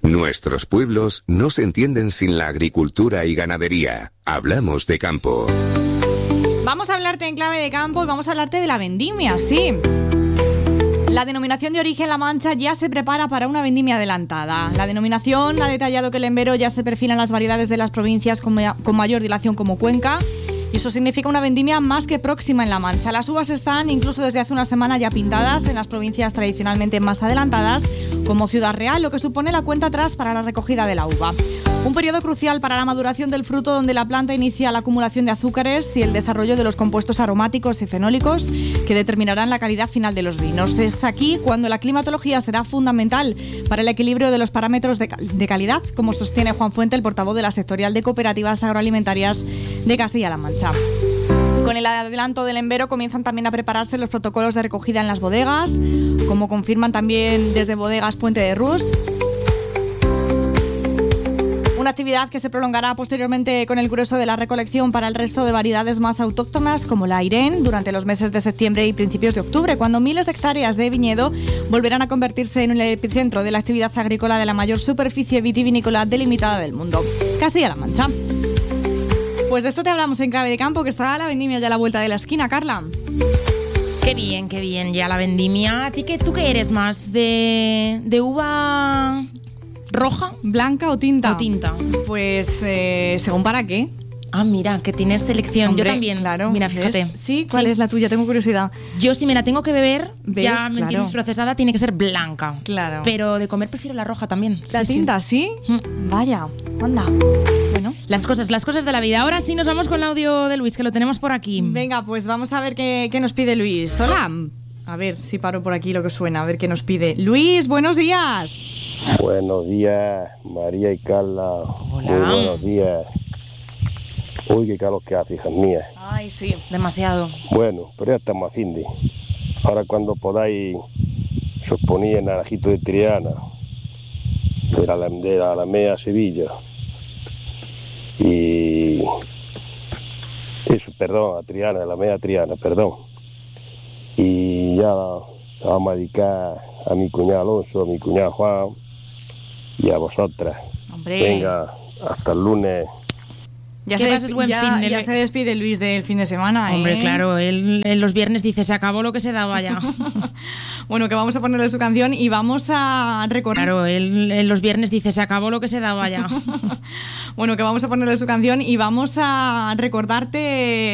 Nuestros pueblos no se entienden sin la agricultura y ganadería. Hablamos de campo. Vamos a hablarte en clave de campo y vamos a hablarte de la vendimia, sí. La denominación de origen La Mancha ya se prepara para una vendimia adelantada. La denominación ha detallado que el embero ya se perfilan las variedades de las provincias con mayor dilación como Cuenca, y eso significa una vendimia más que próxima en La Mancha. Las uvas están incluso desde hace una semana ya pintadas en las provincias tradicionalmente más adelantadas, como Ciudad Real, lo que supone la cuenta atrás para la recogida de la uva. Un periodo crucial para la maduración del fruto, donde la planta inicia la acumulación de azúcares y el desarrollo de los compuestos aromáticos y fenólicos que determinarán la calidad final de los vinos. Es aquí cuando la climatología será fundamental para el equilibrio de los parámetros de calidad, como sostiene Juan Fuente, el portavoz de la sectorial de cooperativas agroalimentarias de Castilla-La Mancha. Con el adelanto del embero comienzan también a prepararse los protocolos de recogida en las bodegas, como confirman también desde Bodegas Puente de Rus. Una actividad que se prolongará posteriormente con el grueso de la recolección para el resto de variedades más autóctonas, como la Irene, durante los meses de septiembre y principios de octubre, cuando miles de hectáreas de viñedo volverán a convertirse en el epicentro de la actividad agrícola de la mayor superficie vitivinícola delimitada del mundo, Castilla-La Mancha. Pues de esto te hablamos en Clave de Campo, que está la vendimia ya a la vuelta de la esquina, Carla. Qué bien, ya la vendimia. ¿A ti tú qué eres más? ¿De uva roja, blanca o tinta? O tinta. Pues según para qué. Ah, mira, que tienes selección. Hombre, yo también. Claro. Mira, fíjate. ¿Sí? ¿Cuál es la tuya? Tengo curiosidad. Yo, si me la tengo que beber, ¿ves? ya me entiendes, procesada, tiene que ser blanca. Claro. Pero de comer prefiero la roja también. ¿La tinta, sí? Vaya, anda. Bueno. Las cosas de la vida. Ahora sí nos vamos con el audio de Luis, que lo tenemos por aquí. Venga, pues vamos a ver qué nos pide Luis. Hola. A ver si paro por aquí lo que suena, a ver qué nos pide. Luis, buenos días. Buenos días, María y Carla. Hola. Muy buenos días. Uy, qué calor que hace, hijas mías. Ay, sí. Demasiado. Bueno, pero ya estamos a fin de. Ahora cuando podáis, se os ponía en Naranjito de Triana, de la Alameda a Sevilla. Y eso, perdón, a Triana, Alameda a Triana, perdón. Y ya la vamos a dedicar a mi cuñado Alonso, a mi cuñado Juan y a vosotras. Hombre. Venga, hasta el lunes. Ya se despide Luis del fin de semana, ¿eh? Hombre, claro, él los viernes dice, se acabó lo que se daba ya. Bueno, que vamos a ponerle su canción y vamos a recordar... Claro, él los viernes dice, se acabó lo que se daba ya. Bueno, que vamos a ponerle su canción y vamos a recordarte...